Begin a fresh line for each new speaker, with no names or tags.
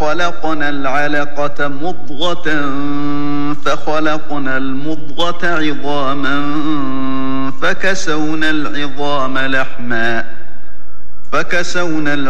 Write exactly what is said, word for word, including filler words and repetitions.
فخلقنا العلقة مضغة فخلقنا المضغة عظاما فكسونا العظام لحما فكسونا